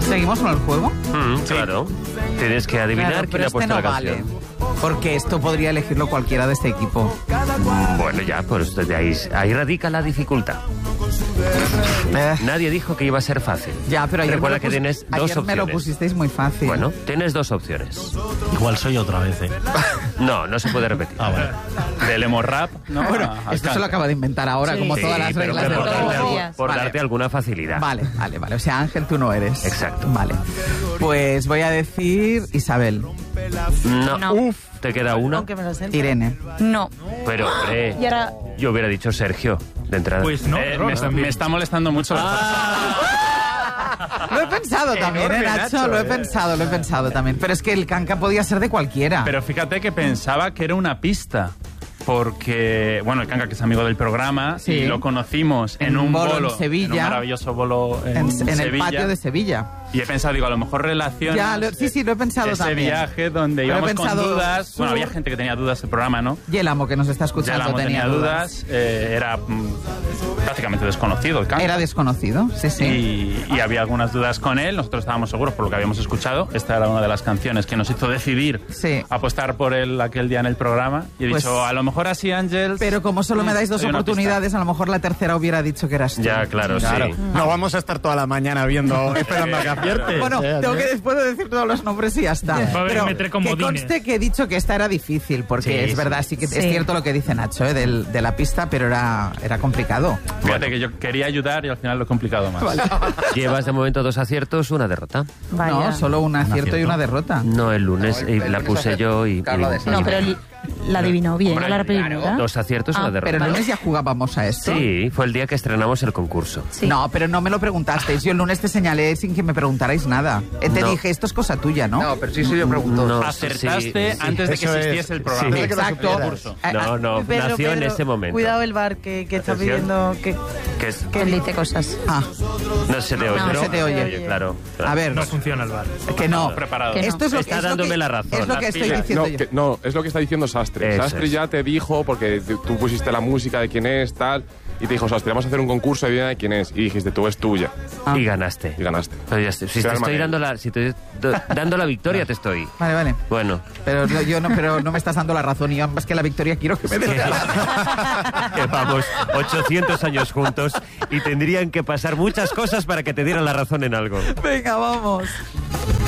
¿Seguimos con el juego? Claro. Tienes que adivinar Claro, quién pero ha puesto no la vale. canción. Porque esto podría elegirlo cualquiera de este equipo. Bueno, ya, pues desde ahí radica la dificultad. Nadie dijo que iba a ser fácil. Ya, pero ayer Recuerda me lo que tienes dos ayer opciones. me lo pusisteis muy fácil. Bueno, tienes dos opciones. Igual soy otra vez, ¿eh? No se puede repetir. Ah, vale. Del emo rap, ¿no? Bueno, esto se lo acaba de inventar ahora, Sí. como Sí, todas las pero reglas de por todos darte, los días. por Vale. darte alguna facilidad. Vale. O sea, Ángel, tú no eres. Exacto. Vale. Pues voy a decir Isabel. No. No. Te queda una. Aunque me lo sé. Irene. No. Pero, hombre, Y ahora... yo hubiera dicho Sergio, de entrada. Pues no, me está molestando mucho. Lo he pensado también, Enorme, Nacho. Nacho, Lo he pensado también. Pero es que el canca podía ser de cualquiera. Pero fíjate que pensaba que era una pista. Porque, bueno, el Canca, que es amigo del programa, Sí. y lo conocimos en un bolo bolo en Sevilla. en un maravilloso bolo en en el Sevilla. patio de Sevilla. Y he pensado, digo, a lo mejor relaciona Ya, sí, lo he pensado ese también. viaje donde Pero he íbamos con pensado dudas. sur. Bueno, había gente que tenía dudas del programa, ¿no? Y el amo que nos está Ya escuchando la tenía dudas. Era prácticamente desconocido el Canca. Era desconocido, sí. Y había algunas dudas con él. Nosotros estábamos seguros por lo que habíamos escuchado. Esta era una de las canciones que nos hizo decidir Sí. apostar por él aquel día en el programa. Y he Pues- dicho, a lo mejor así, Ángel. Pero como solo me dais dos Hay una oportunidades, a lo mejor la tercera hubiera dicho que eras tú. Ya, claro, sí. No vamos a estar toda la mañana viendo, esperando a que acierte. Bueno, tengo que después de decir todos los nombres y ya está. Va a haber Pero que meter que comodines. conste que he dicho que esta era difícil, porque es verdad, sí que es cierto lo que dice Nacho, de la pista, pero era complicado. Fíjate que yo quería ayudar y al final lo he complicado más. Llevas de momento 2 aciertos, una derrota. Vaya. No, solo un acierto y una derrota. No, el lunes la puse yo y No, pero la adivinó bien, ¿no? La primera. 2 aciertos, una derrota. Pero el lunes ya jugábamos a esto. Sí, fue el día que estrenamos el concurso. Sí. No, pero no me lo preguntasteis. Yo el lunes te señalé sin que me preguntarais nada. Te No. dije, esto es cosa tuya, ¿no? No, pero sí yo pregunto. No, Acertaste sí, antes de que Eso existiese el programa. Sí. Exacto. Concurso. No, nació en ese momento. Cuidado el bar que está Atención. pidiendo que Que él dice cosas. Ah, no se te oye. No se te oye. Claro. a ver, No funciona el bar. que no. Preparado. Que no. Esto es lo Está es lo dándome que- la razón. Es lo que Las estoy pilas. diciendo yo. Es lo que está diciendo Sastre. Eso Sastre es. ya te dijo, porque tú pusiste la música de quién es, tal, y te dijo, Sastre, vamos a hacer un concurso, adivina de quién es. Y dijiste, tú es tuya. Y ganaste. Y ganaste. Pero ya estoy- si te Será estoy Armagedón. dando la victoria, te estoy. Vale. Bueno. Pero pero no me estás dando la razón y yo más que la victoria quiero que me des la razón. Que vamos 800 años juntos y tendrían que pasar muchas cosas para que te dieran la razón en algo. Venga, vamos.